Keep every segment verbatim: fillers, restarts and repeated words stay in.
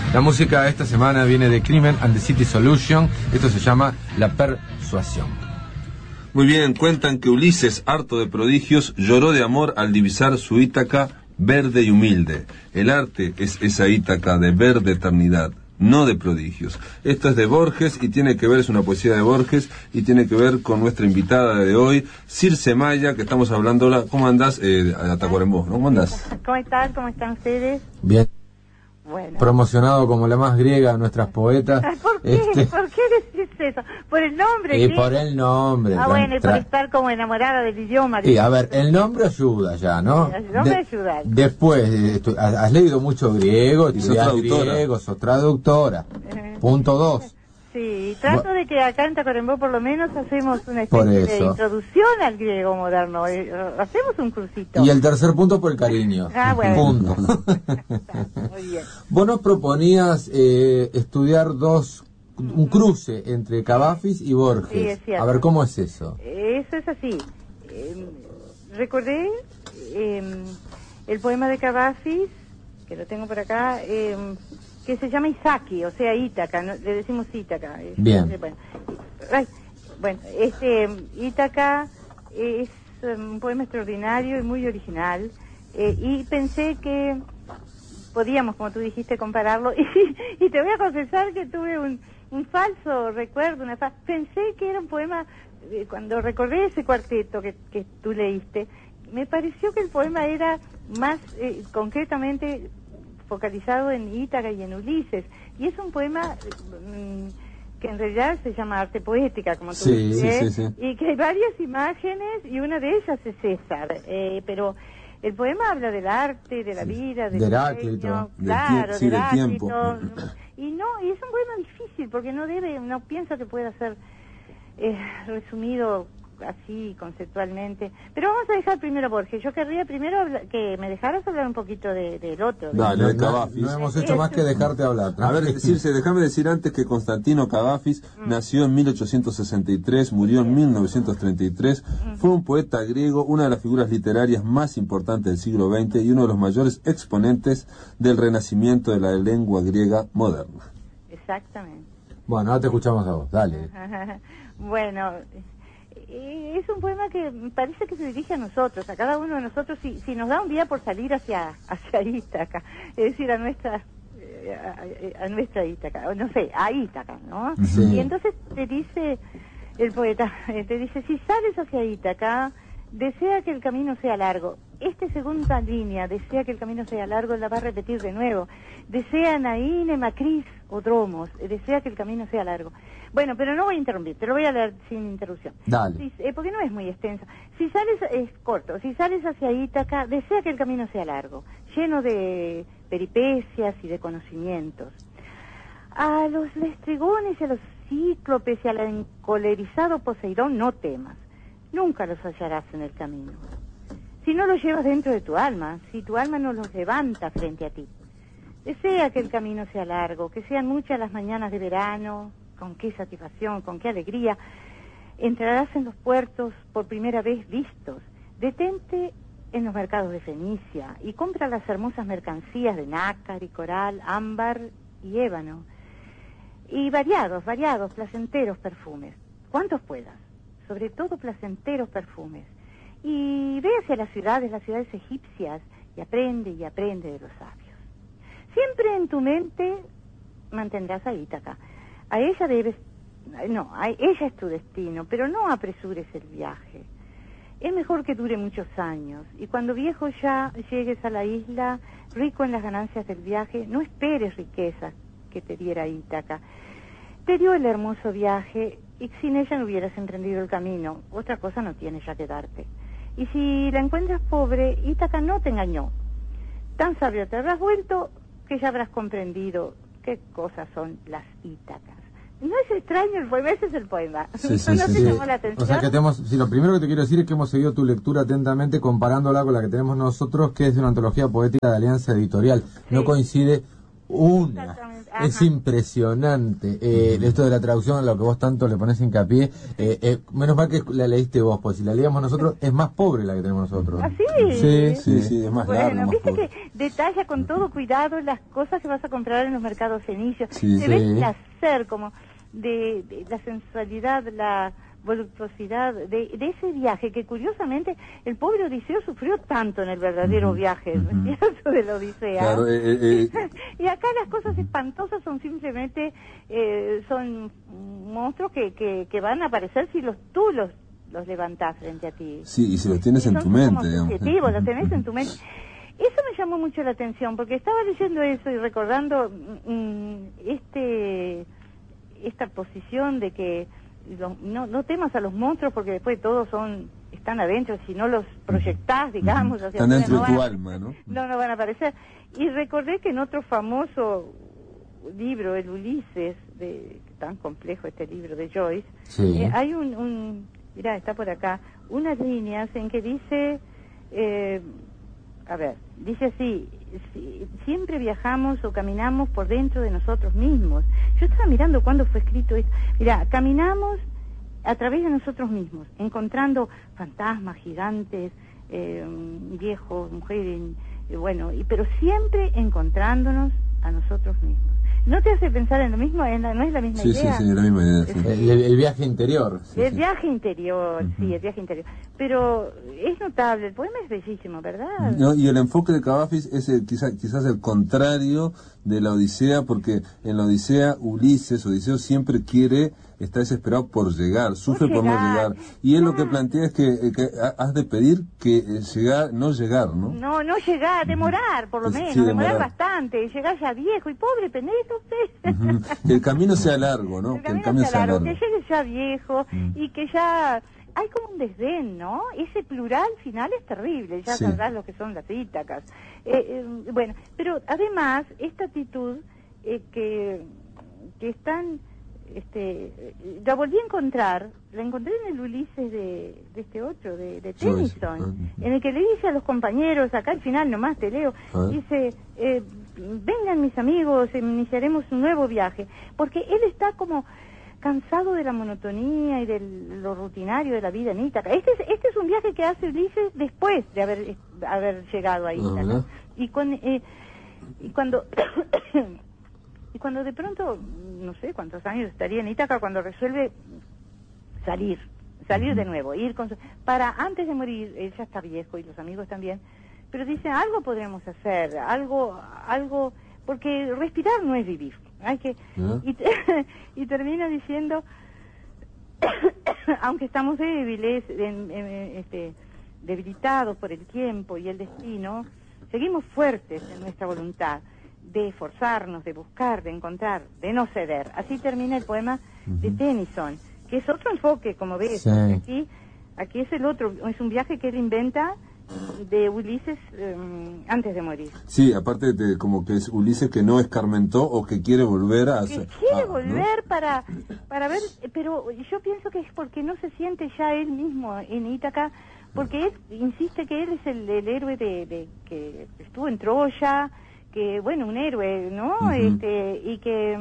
La música de esta semana viene de Crimen and the City Solution. Esto se llama La Persuasión. Muy bien, cuentan que Ulises, harto de prodigios, lloró de amor al divisar su Ítaca verde y humilde. El arte es esa Ítaca de verde eternidad, no de prodigios. Esto es de Borges y tiene que ver, es una poesía de Borges y tiene que ver con nuestra invitada de hoy, Circe Maya, que estamos hablándola. ¿Cómo andás? Eh, a Tacuarembó, ¿no? ¿Cómo andás? ¿Cómo están? ¿Cómo están ustedes? Bien. Bueno. Promocionado como la más griega de nuestras poetas. ¿Por qué? Este... ¿Por qué decís eso? ¿Por el nombre? Y ¿sí? por el nombre. Ah, bueno, y por estar como enamorada del idioma. Sí, a ver, el nombre ayuda ya, ¿no? El nombre De, ayuda. Después, eh, tú, has leído mucho griego, estudias griego, sos traductora. Eh, Punto dos. Sí, trato bueno, de que acá en Tacuarembó por lo menos hacemos una por especie eso. de introducción al griego moderno. Eh, hacemos un cursito. Y el tercer punto por el cariño. Ah, bueno. Punto. Muy bien. Vos nos proponías eh, estudiar dos, un cruce entre Cavafis y Borges. Sí, es cierto. A ver, ¿cómo es eso? Eso es así. Eh, recordé eh, el poema de Cavafis, que lo tengo por acá, eh, que se llama Isaki, o sea, Ítaca, ¿no? Le decimos Ítaca. Bien. Bueno, bueno, este Ítaca es un poema extraordinario y muy original, eh, y pensé que podíamos, como tú dijiste, compararlo, y, y te voy a confesar que tuve un, un falso recuerdo, una fa pensé que era un poema, eh, cuando recordé ese cuarteto que, que tú leíste, me pareció que el poema era más eh, concretamente focalizado en Ítaca y en Ulises, y es un poema mmm, que en realidad se llama arte poética, como tú sí, dices, sí, sí, sí. y que hay varias imágenes, y una de ellas es César, eh, pero el poema habla del arte, de la vida, del de Heráclito, claro, sí, de Heráclito, y no, y es un poema difícil, porque no debe, no pienso que pueda ser eh, resumido así conceptualmente, pero vamos a dejar primero a Borges. Yo querría primero que me dejaras hablar un poquito del de, de otro. De Dale, no, de Cavafis. No, no hemos hecho más que dejarte hablar. A ver, Circe, déjame decir antes que Constantino Cavafis mm. nació en mil ochocientos sesenta y tres, murió en mil novecientos treinta y tres, mm. fue un poeta griego, una de las figuras literarias más importantes del siglo veinte y uno de los mayores exponentes del renacimiento de la lengua griega moderna. Exactamente. Bueno, ahora te escuchamos a vos, dale. Bueno, es un poema que me parece que se dirige a nosotros, a cada uno de nosotros, si, si nos da un día por salir hacia hacia Ítaca, es decir, a nuestra a, a nuestra Ítaca, no sé, a Ítaca, ¿no? Sí. Y entonces te dice el poeta, te dice, si sales hacia Ítaca, desea que el camino sea largo. Esta segunda línea, desea que el camino sea largo, la va a repetir de nuevo. Desea Naine Macris o Dromos, desea que el camino sea largo. Bueno, pero no voy a interrumpir, te lo voy a leer sin interrupción. Dale. Si, eh, porque no es muy extenso. Si sales, es corto, si sales hacia Ítaca, desea que el camino sea largo, lleno de peripecias y de conocimientos. A los lestrigones y a los cíclopes y al encolerizado Poseidón no temas, nunca los hallarás en el camino. Si no los llevas dentro de tu alma, si tu alma no los levanta frente a ti. Desea que el camino sea largo, que sean muchas las mañanas de verano, con qué satisfacción, con qué alegría. Entrarás en los puertos por primera vez vistos. Detente en los mercados de Fenicia y compra las hermosas mercancías de nácar y coral, ámbar y ébano. Y variados, variados, placenteros perfumes. Cuantos puedas, sobre todo placenteros perfumes. Y ve hacia las ciudades, las ciudades egipcias, y aprende y aprende de los sabios. Siempre en tu mente mantendrás a Ítaca. A ella debes, no, a ella es tu destino, pero no apresures el viaje. Es mejor que dure muchos años, y cuando viejo ya llegues a la isla, rico en las ganancias del viaje, no esperes riquezas que te diera Ítaca. Te dio el hermoso viaje, y sin ella no hubieras emprendido el camino. Otra cosa no tienes ya que darte. Y si la encuentras pobre, Ítaca no te engañó. Tan sabio te habrás vuelto que ya habrás comprendido qué cosas son las Ítacas. No es extraño el poema, ese es el poema. Sí, sí, ¿No sí, te sí. llamó la atención? O sea que tenemos, sí, lo primero que te quiero decir es que hemos seguido tu lectura atentamente comparándola con la que tenemos nosotros, que es de una antología poética de Alianza Editorial. Sí. No coincide una. Exactamente. es impresionante. Eh, esto de la traducción, a lo que vos tanto le pones hincapié, eh, eh, menos mal que la leíste vos, pues si la leíamos nosotros, es más pobre la que tenemos nosotros. ¿Ah, sí? Sí, sí, sí, es más bueno, largo, más viste pobre. que detalla con todo cuidado las cosas que vas a comprar en los mercados fenicios. Sí, Se sí. ve el placer, como de, de la sensualidad, la voluptuosidad de, de ese viaje que curiosamente el pobre Odiseo sufrió tanto en el verdadero uh-huh, viaje, ¿no es cierto?, de la Odisea. Claro, eh, eh, y acá las cosas espantosas son simplemente eh, son monstruos que, que, que van a aparecer si los tú los los levantás frente a ti. Sí, y si los tienes y en tu mente, digamos. Los tenés en tu mente. Eso me llamó mucho la atención porque estaba leyendo eso y recordando mm, este esta posición de que Los, no, no temas a los monstruos porque después todos son están adentro, si no los proyectás, digamos, hacia están dentro no de tu a, alma, ¿no? No, no van a aparecer. Y recordé que en otro famoso libro, el Ulises, de tan complejo este libro de Joyce, sí. eh, hay un, un, mirá, está por acá, unas líneas en que dice, eh, a ver, dice así, si, siempre viajamos o caminamos por dentro de nosotros mismos. Yo estaba mirando cuándo fue escrito esto. Mirá, caminamos a través de nosotros mismos, encontrando fantasmas, gigantes, eh, viejos, mujeres, eh, bueno, y, pero siempre encontrándonos a nosotros mismos. ¿No te hace pensar en lo mismo? ¿En la, ¿No es la misma sí, idea? Sí, sí, la misma idea. Sí. El, el, el viaje interior. Sí, el sí. viaje interior, uh-huh. sí, el viaje interior. Pero es notable, el poema es bellísimo, ¿verdad? No, y el enfoque de Cavafis es el, quizá, quizás el contrario de la Odisea, porque en la Odisea Ulises, Odiseo siempre quiere, está desesperado por llegar, sufre por, por no llegar. Y él claro. lo que plantea es que, que has de pedir que llegar, no llegar, ¿no? No, no llegar, demorar, por lo menos, sí, demorar. demorar bastante, llegar ya viejo y pobre Penélope. Uh-huh. Que el camino sea largo, ¿no? El que el camino sea largo, largo, que llegue ya viejo uh-huh. y que ya... Hay como un desdén, ¿no? Ese plural final es terrible, ya sí. sabrás lo que son las Ítacas. Eh, eh, bueno, pero además, esta actitud eh, que, que están... Este, la volví a encontrar, la encontré en el Ulises de, de este otro, de, de Tennyson, uh-huh. en el que le dice a los compañeros, acá al final nomás te leo, uh-huh. dice, eh, vengan mis amigos, iniciaremos un nuevo viaje, porque él está como cansado de la monotonía y de lo rutinario de la vida en Ítaca. Este es, este es un viaje que hace Ulises después de haber, haber llegado a Ítaca. Uh-huh. Y, con, eh, y cuando... Y cuando de pronto, no sé cuántos años estaría en Ítaca, cuando resuelve salir, salir de nuevo, ir con su, para antes de morir, él ya está viejo y los amigos también, pero dice, algo podremos hacer, algo, algo, porque respirar no es vivir, hay que, ¿no? y, y termina diciendo, aunque estamos débiles, en, en, este, debilitados por el tiempo y el destino, seguimos fuertes en nuestra voluntad de esforzarnos, de buscar, de encontrar, de no ceder. Así termina el poema uh-huh. de Tennyson, que es otro enfoque, como ves. Sí. Aquí, aquí es el otro, es un viaje que él inventa de Ulises um, antes de morir. Sí, aparte de como que es Ulises que no escarmentó o que quiere volver a hacer. Que quiere ah, volver ¿no? para, para ver, pero yo pienso que es porque no se siente ya él mismo en Ítaca, porque él insiste que él es el, el héroe de, de que estuvo en Troya, que bueno, un héroe, ¿no? Uh-huh. Este, y que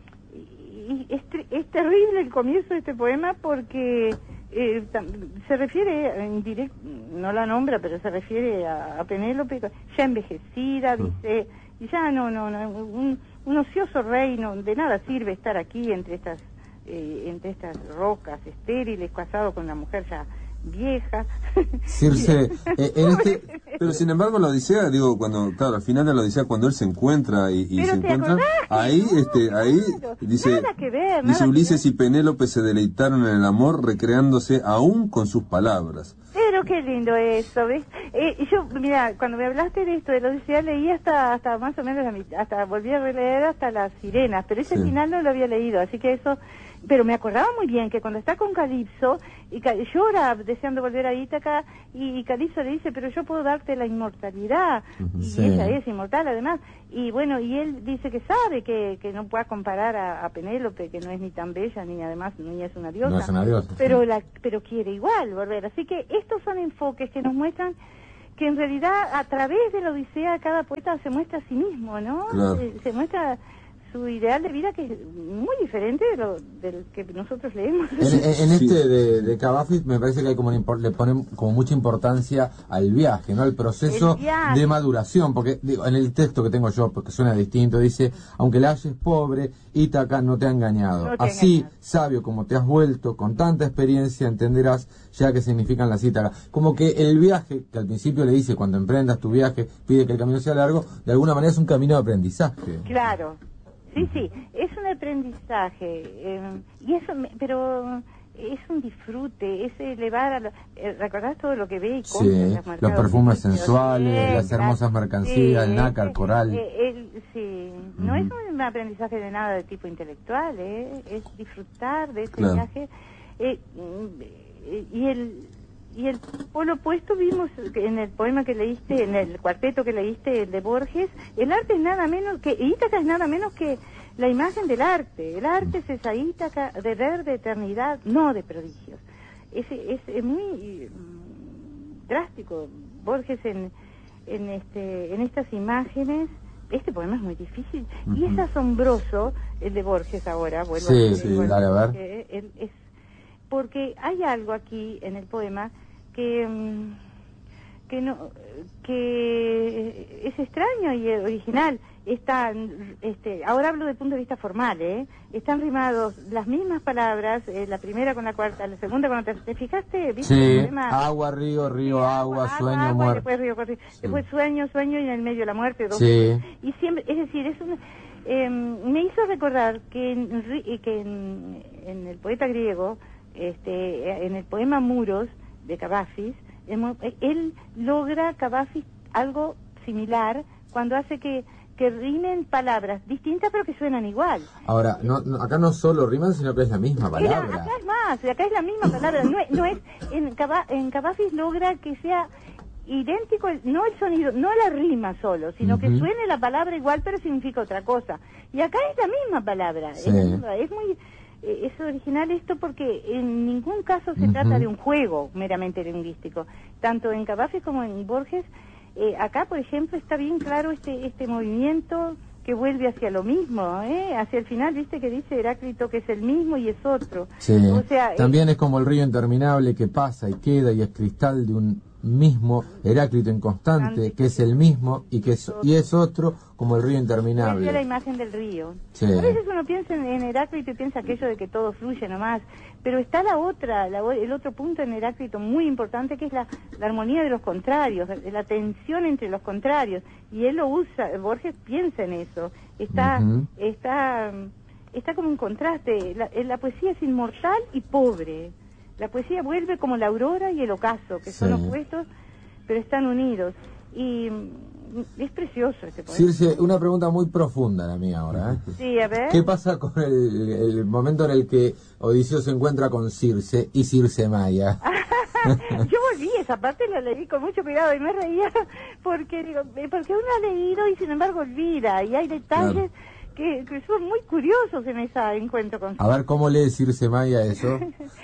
y es, es terrible el comienzo de este poema porque eh, se refiere, en direct, no la nombra, pero se refiere a, a Penélope, ya envejecida, uh-huh. dice, y ya no, no, no, un, un ocioso rey, no, de nada sirve estar aquí entre estas, eh, entre estas rocas estériles, casado con una mujer ya vieja. Circe, eh, en este... Pero sin embargo la Odisea, digo, cuando, claro, al final de la Odisea, cuando él se encuentra y, y se encuentra, ahí, no, este, ahí, claro, dice, nada que ver, dice nada Ulises que y Penélope se deleitaron en el amor, recreándose aún con sus palabras. Pero qué lindo eso, ¿ves? Eh, yo, mira, cuando me hablaste de esto, de la Odisea, leí hasta, hasta más o menos, la mitad, hasta volví a releer hasta las sirenas, pero ese sí. final no lo había leído, así que eso... Pero me acordaba muy bien que cuando está con Calipso, y llora deseando volver a Ítaca, y, y Calipso le dice, pero yo puedo darte la inmortalidad, uh-huh. y sí. ella es inmortal además, y bueno, y él dice que sabe que, que no pueda comparar a, a Penélope, que no es ni tan bella, ni además ni es una diosa, no es una diosa pero, sí. la, pero quiere igual volver, así que estos son enfoques que nos muestran que en realidad a través de la Odisea cada poeta se muestra a sí mismo, ¿no? Claro. Se, se muestra... su ideal de vida, que es muy diferente de lo del que nosotros leemos. En, en, en este de, de Cavafis me parece que hay como una impor- le ponen como mucha importancia al viaje, ¿no? Al proceso de maduración, porque digo, en el texto que tengo yo, porque suena distinto, dice, aunque la halles pobre, Ítaca no te ha engañado. No te Así, engañado. sabio como te has vuelto, con tanta experiencia entenderás ya qué significan las Ítacas. Como que el viaje, que al principio le dice, cuando emprendas tu viaje, pide que el camino sea largo, de alguna manera es un camino de aprendizaje. Claro, sí, sí, es un aprendizaje, eh, y eso, me- pero es un disfrute, es elevar a... Lo, eh, ¿recordás todo lo que ve y compra? Sí, en los mercados perfumes públicos? sensuales, Sí, las hermosas claro. mercancías, el Sí, nácar, ese- coral. eh, el- sí, no Ujú. es un aprendizaje de nada de tipo intelectual, eh, es disfrutar de ese Claro. viaje. eh, mm, eh, y el... Y el polo opuesto vimos que en el poema que leíste, en el cuarteto que leíste, el de Borges, el arte es nada menos que, Ítaca es nada menos que la imagen del arte. El arte es esa Ítaca de ver de eternidad, no de prodigios. Es, es, es muy mm, drástico. Borges en, en, este, en estas imágenes, este poema es muy difícil y es asombroso el de Borges ahora. Vuelvo Sí, a decir, sí, vuelvo dale, a ver. que él es porque hay algo aquí en el poema que mm, que no que es extraño y original. Están, este, ahora hablo desde el punto de vista formal, ¿eh? Están rimados las mismas palabras, eh, la primera con la cuarta, la segunda con la tercera. ¿Te fijaste? ¿Viste Sí, el poema? agua, río, río, agua, sueño, agua, y muerte. después río, corri- después sueño, sueño y en el medio la muerte. Dos Sí. veces. Y siempre, es decir, es una, eh, me hizo recordar que en, ri- que en, en el poeta griego, este, en el poema Muros de Cavafis, hemo- él logra Cavafis algo similar cuando hace que que rimen palabras distintas pero que suenan igual. Ahora, no, no, acá no solo riman, sino que es la misma Era, palabra. acá es más, acá es la misma palabra, no es, no es en, Cava, en Cavafis logra que sea idéntico, el- no el sonido, no la rima solo, sino que Ujú. suene la palabra igual pero significa otra cosa. Y acá es la misma palabra, Sí. es, la misma, es muy... eh, Es original esto porque en ningún caso se Ujú. trata de un juego meramente lingüístico. Tanto en Cavafis como en Borges, eh, acá, por ejemplo, está bien claro este este movimiento que vuelve hacia lo mismo, ¿eh? Hacia el final, viste que dice Heráclito que es el mismo y es otro. Sí. O sea, eh, También es como el río interminable que pasa y queda y es cristal de un mismo Heráclito inconstante, que es el mismo y que es, y es otro como el río decía la interminable. imagen del río. Sí. A veces uno piensa en, en Heráclito y piensa aquello de que todo fluye nomás, pero está la otra, la o- el otro punto en Heráclito muy importante que es la, la armonía de los contrarios, la, la tensión entre los contrarios, y él lo usa, Borges piensa en eso, está, Ujú. está, está como un contraste, la, la poesía es inmortal y pobre, la poesía vuelve como la aurora y el ocaso, que son Sí. opuestos, pero están unidos, y mm, es precioso este poema. Circe, una pregunta muy profunda la mía ahora. ¿eh? Sí, a ver. ¿Qué pasa con el, el momento en el que Odiseo se encuentra con Circe y Circe Maya? Yo volví, esa parte la leí con mucho cuidado y me reía porque digo, eh, porque uno ha leído y sin embargo olvida y hay detalles que, que son muy curiosos en ese encuentro con A ver, ¿cómo lee Circe Maya eso?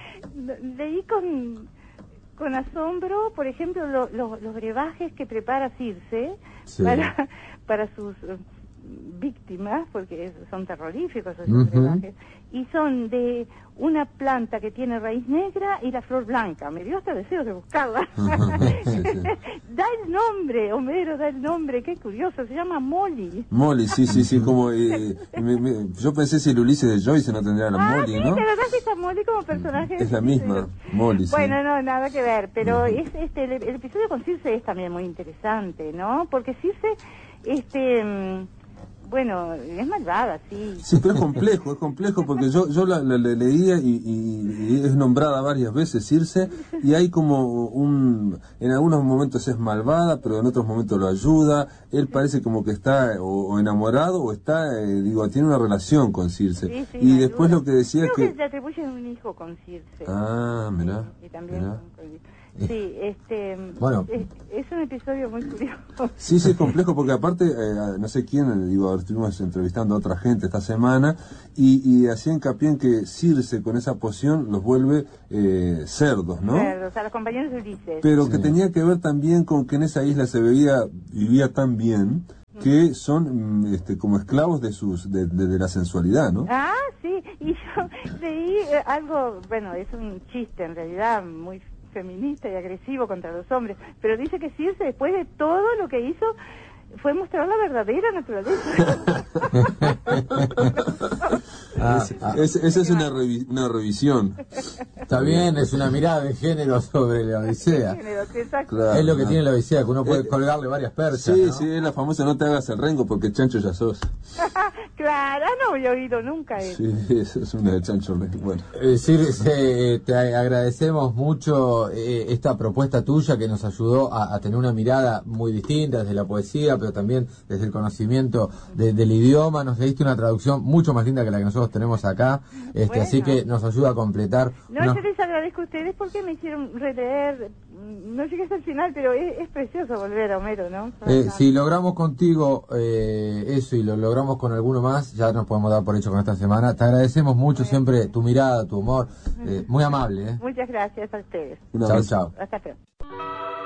leí con con asombro, por ejemplo, lo- lo- los brebajes que prepara Circe Sí. para para sus eh, víctimas, porque son terroríficos esos Ujú. brebajes, y son de una planta que tiene raíz negra y la flor blanca. Me dio hasta deseo de buscarla. Sí, sí. Da el nombre, Homero da el nombre, qué curioso, se llama Molly. Molly, sí, sí, sí, como... eh, me- me- yo pensé si el Ulises de Joyce no tendría la Ah, Molly, sí, ¿no? de verdad que está Molly como personaje. Es la misma, Molly, sí. Bueno, no, nada que ver, pero es, este, el, el episodio con Circe es también muy interesante, ¿no? Porque Circe, este, mm, bueno, es malvada, sí. Sí, pero es complejo, es complejo porque yo yo la, la- la leía y, y- y es nombrada varias veces Circe y hay como un... En algunos momentos es malvada, pero en otros momentos lo ayuda. Él parece como que está o, o enamorado o está, eh, digo, tiene una relación con Circe. Sí, sí, y la después ayuda. lo que decía Creo es que que... le atribuyen un hijo con Circe. Ah, mirá, Y también mirá. con- Sí, este, Bueno. es, es un episodio muy curioso. Sí, sí, es complejo porque aparte, eh, no sé quién, digo, estuvimos entrevistando a otra gente esta semana y, y hacía hincapié en que Circe con esa poción los vuelve eh, cerdos, ¿no? Claro, o sea, los compañeros de Ulises. Pero Sí. que tenía que ver también con que en esa isla se veía, vivía tan bien que son este, como esclavos de sus de, de, de la sensualidad, ¿no? Ah, sí, y yo leí eh, algo, bueno, es un chiste en realidad, muy feminista y agresivo contra los hombres, pero dice que Circe, después de todo lo que hizo, fue mostrar la verdadera naturaleza. Ah, es, ah. es, esa es una, revi una revisión. Está bien, es una mirada de género sobre la Odisea. Claro, es lo que no. tiene la Odisea, que uno puede Eh, colgarle varias perchas. Sí, ¿no? sí, es la famosa no te hagas el rengo porque chancho ya sos. Claro, no había oído nunca eso. Sí, eso es una de chancho rengo. Bueno. Eh, Circe, te agradecemos mucho eh, esta propuesta tuya que nos ayudó a, a tener una mirada muy distinta desde la poesía, pero también desde el conocimiento de, del idioma. Nos leíste una traducción mucho más linda que la que nosotros tenemos acá, este, Bueno. así que nos ayuda a completar. No, unos- yo les agradezco a ustedes porque me hicieron releer, no llegué hasta el final, pero es, es precioso volver a Homero, ¿no? Eh, si logramos contigo eh, eso y lo logramos con alguno más, ya nos podemos dar por hecho con esta semana. Te agradecemos mucho siempre tu mirada, tu humor, eh, muy amable. ¿eh? Muchas gracias a ustedes. Un Chao, abrazo. chao. Hasta luego.